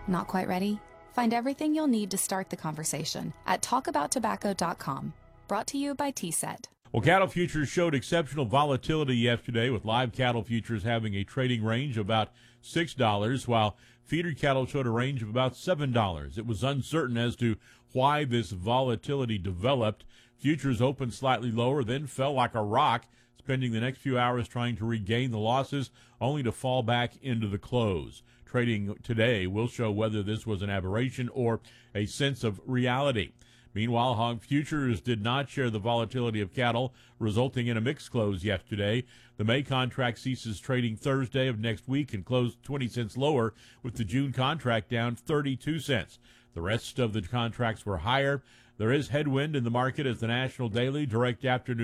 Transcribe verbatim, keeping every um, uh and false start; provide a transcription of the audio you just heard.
Not quite ready? Find everything you'll need to start the conversation at talk about tobacco dot com. Brought to you by T S E T. Well, cattle futures showed exceptional volatility yesterday, with live cattle futures having a trading range of about six dollars, while feeder cattle showed a range of about seven dollars. It was uncertain as to why this volatility developed. Futures opened slightly lower, then fell like a rock, spending the next few hours trying to regain the losses, only to fall back into the close. Trading today will show whether this was an aberration or a sense of reality. Meanwhile, hog futures did not share the volatility of cattle, resulting in a mixed close yesterday. The May contract ceases trading Thursday of next week and closed twenty cents lower, with the June contract down thirty-two cents. The rest of the contracts were higher. There is headwind in the market as the National Daily Direct Afternoon